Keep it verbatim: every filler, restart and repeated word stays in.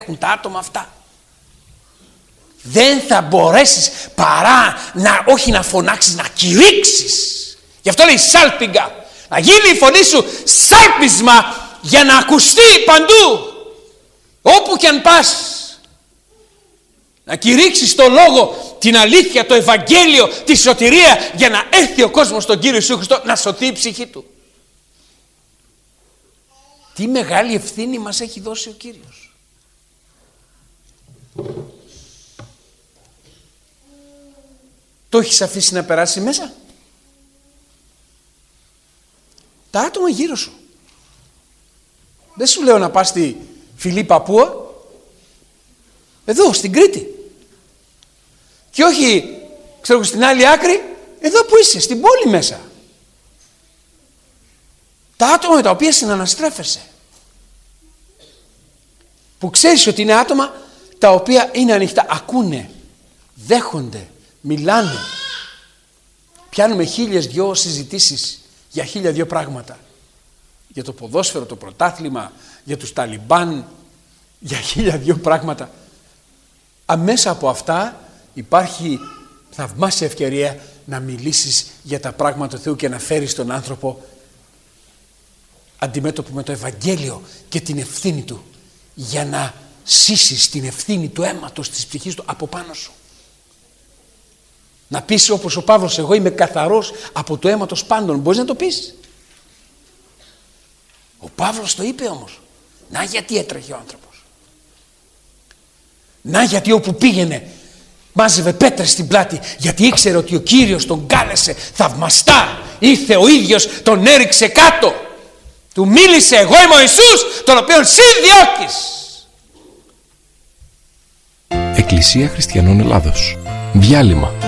έχουν τα άτομα αυτά. Δεν θα μπορέσεις παρά να, όχι να φωνάξεις, να κηρύξεις. Γι' αυτό λέει σάλπιγγα. Να γίνει η φωνή σου σάλπισμα για να ακουστεί παντού. Όπου και αν πας. Να κηρύξεις το λόγο, την αλήθεια, το Ευαγγέλιο, τη σωτηρία, για να έρθει ο κόσμος στον Κύριο Ιησού Χριστό να σωθεί η ψυχή του. Τι μεγάλη ευθύνη μας έχει δώσει ο Κύριος. Το έχεις αφήσει να περάσει μέσα? Τα άτομα γύρω σου. Δεν σου λέω να πας στη Φιλή Παππούα, εδώ στην Κρήτη, και όχι ξέρω στην άλλη άκρη, εδώ που είσαι, στην πόλη μέσα. Τα άτομα με τα οποία συναναστρέφεσαι, που ξέρεις ότι είναι άτομα τα οποία είναι ανοιχτά, ακούνε, δέχονται, μιλάνε. Πιάνουμε χίλιες δυο συζητήσεις για χίλια δυο πράγματα. Για το ποδόσφαιρο, το πρωτάθλημα, για τους Ταλιμπάν, για χίλια δυο πράγματα. Αμέσα από αυτά υπάρχει θαυμάσια ευκαιρία να μιλήσεις για τα πράγματα του Θεού και να φέρεις τον άνθρωπο αντιμέτωπο με το Ευαγγέλιο και την ευθύνη του, για να σύσεις την ευθύνη του αίματος της ψυχής του από πάνω σου. Να πεις όπως ο Παύλος, εγώ είμαι καθαρός από το αίματος πάντων. Μπορείς να το πεις? Ο Παύλος το είπε όμως. Να γιατί έτρεχε ο άνθρωπος. Να γιατί όπου πήγαινε μάζευε πέτρες στην πλάτη, γιατί ήξερε ότι ο Κύριος τον κάλεσε θαυμαστά. Ήρθε ο ίδιος, τον έριξε κάτω. Του μίλησε, εγώ είμαι ο Ιησούς, τον οποίον συ διώκεις. Εκκλησία Χριστιανών Ελλάδος. Διάλειμμα.